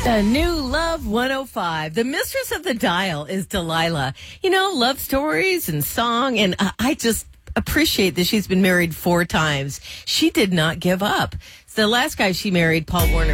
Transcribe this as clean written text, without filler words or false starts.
The new Love 105. The mistress of the dial is Delilah. You know, love stories and song, and I just appreciate that she's been married 4 times. She did not give up. The last guy she married, Paul Warner,